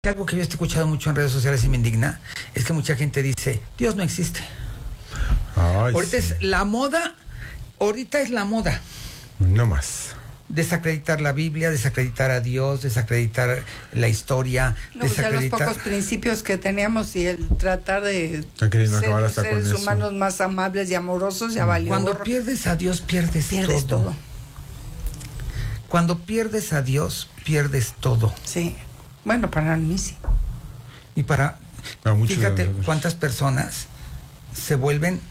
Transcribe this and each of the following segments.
Algo que yo he escuchado mucho en redes sociales y me indigna es que mucha gente dice, Dios no existe. Ay, Ahorita sí. es la moda, No más. desacreditar la Biblia, desacreditar a Dios, desacreditar la historia, No, pues ya los desacreditar... pocos principios que teníamos y el tratar de Están queriendo acabar ser hasta con seres eso. humanos más amables y amorosos, ya valió. Cuando gorro. pierdes a Dios, pierdes Pierdes todo. Cuando pierdes a Dios, pierdes todo. Sí. Bueno, para mí sí. Y para... Para muchos de Fíjate nosotros. cuántas personas se vuelven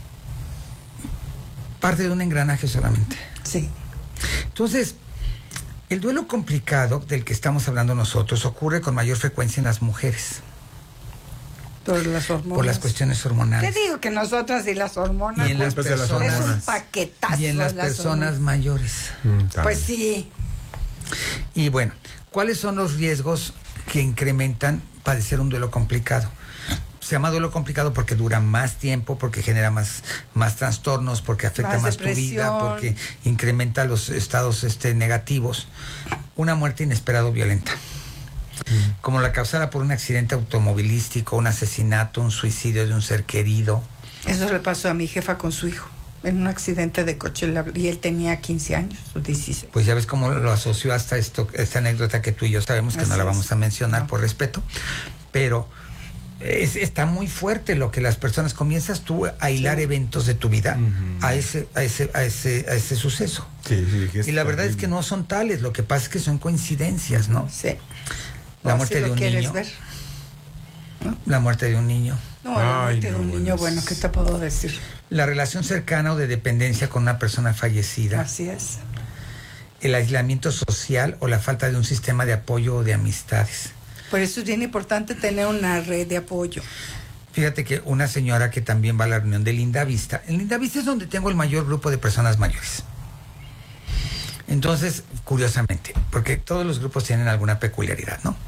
parte de un engranaje solamente. Sí. Entonces, el duelo complicado del que estamos hablando nosotros ocurre con mayor frecuencia en las mujeres, Por las hormonas. por las cuestiones hormonales. Te digo que nosotras y las hormonas. Y en las Culpas de las personas, es un hormonas. paquetazo. y en las personas hormonas. mayores. También. Pues sí. Y bueno, ¿cuáles son los riesgos que incrementan padecer un duelo complicado? Se llama duelo complicado porque dura más tiempo, porque genera más trastornos, porque afecta más tu vida, depresión. porque incrementa los estados negativos. Una muerte inesperada o violenta, como la causada por un accidente automovilístico, un asesinato, un suicidio de un ser querido. Eso le pasó a mi jefa con su hijo. En un accidente de coche. Y él tenía 15 años o 16. Pues ya ves cómo lo asoció hasta esta anécdota que tú y yo sabemos que Así no la es. vamos a mencionar No. por respeto, pero está muy fuerte lo que las personas comienzas tú a hilar Sí. eventos de tu vida Ujú. a ese suceso. Sí, Y la verdad es que no son tales, lo que pasa es que son coincidencias, ¿no? Sí. La O muerte si de lo un quieres niño. ver. La muerte de un niño, No, la Ay, muerte de no, un niño, bueno, bueno, ¿qué te puedo decir? la relación cercana o de dependencia con una persona fallecida, Así es. el aislamiento social o la falta de un sistema de apoyo o de amistades. Por eso es bien importante tener una red de apoyo. Fíjate que una señora que también va a la reunión de Linda Vista, en Linda Vista es donde tengo el mayor grupo de personas mayores. Entonces, curiosamente, porque todos los grupos tienen alguna peculiaridad, ¿no?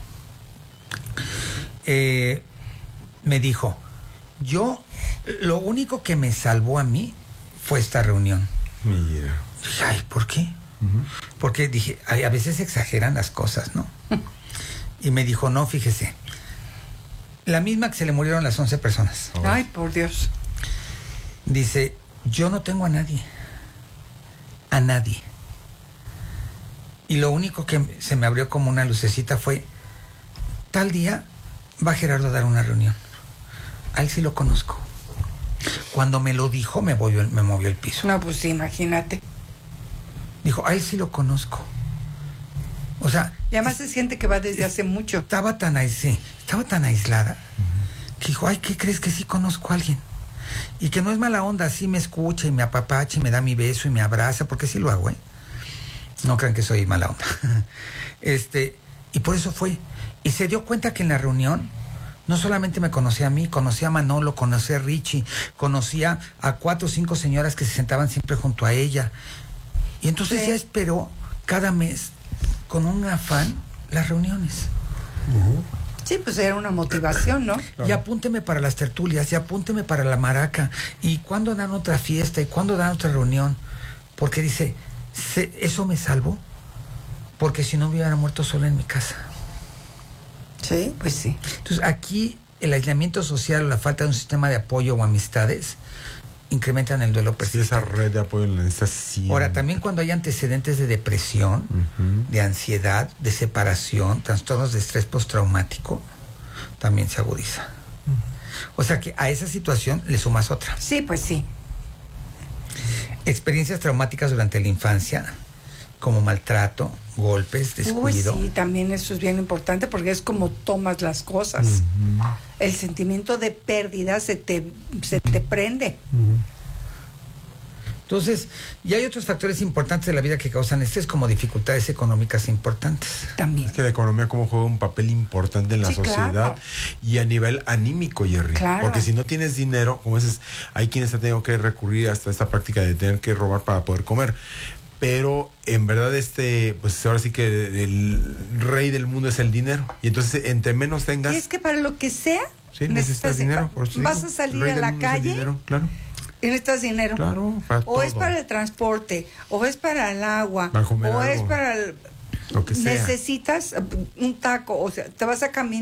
Me dijo, lo único que me salvó a mí fue esta reunión. Mira. Dije, ay, ¿por qué? Ujú. Porque dije, ay, a veces se exageran las cosas, ¿no? Y me dijo, no, fíjese, la misma que se le murieron las 11 personas. Oh. Ay, por Dios. Dice, yo no tengo a nadie. A nadie. Y lo único que se me abrió como una lucecita fue, tal día va Gerardo a dar una reunión. A él sí lo conozco. Cuando me lo dijo, me movió el piso. No, pues imagínate. Dijo, a él sí lo conozco. O sea, Y además se siente que va desde hace mucho. estaba tan aislada que dijo, ay, ¿qué crees? Que sí conozco a alguien. Y que no es mala onda, sí me escucha y me apapacha y me da mi beso y me abraza, porque sí lo hago, ¿eh? No crean que soy mala onda. Y por eso fue. Y se dio cuenta que en la reunión no solamente me conocía a mí, conocía a Manolo, conocía a Richie, conocía a 4 o 5 señoras que se sentaban siempre junto a ella. Y entonces Sí. ya esperó cada mes con un afán las reuniones. Sí, pues era una motivación, ¿no? Claro. Y apúnteme para las tertulias, y apúnteme para la maraca. ¿Y cuándo dan otra fiesta? ¿Y cuándo dan otra reunión? Porque dice, eso me salvó. Porque si no me hubiera muerto sola en mi casa. Sí, pues sí. Entonces aquí el aislamiento social o la falta de un sistema de apoyo o amistades incrementan el duelo Sí, persistente. esa red de apoyo la necesitas siempre. Ahora, también cuando hay antecedentes de depresión, Ujú. de ansiedad, de separación, trastornos de estrés postraumático, también se agudiza. O sea que a esa situación le sumas otra. Sí, pues sí. Experiencias traumáticas durante la infancia, como maltrato, golpes, Uy, descuido. sí, también eso es bien importante porque es como tomas las cosas. Ujú. El sentimiento de pérdida se te prende. Ujú. Entonces, y hay otros factores importantes de la vida que causan estrés, como dificultades económicas importantes. También. Es que la economía como juega un papel importante en la Sí, sociedad claro. y a nivel anímico, Jerry. Claro. Porque si no tienes dinero, como dices, hay quienes han tenido que recurrir hasta esta práctica de tener que robar para poder comer. Pero en verdad pues ahora sí que el rey del mundo es el dinero. Y entonces entre menos tengas, Y es que para lo que sea, sí, necesitas dinero. Por eso vas digo, a salir el rey a del la mundo es el calle dinero, claro. y necesitas dinero. Claro, para O es todo. para el transporte, o es para el agua, Para comer o algo. es para Lo que sea. Necesitas un taco, o sea, te vas a caminar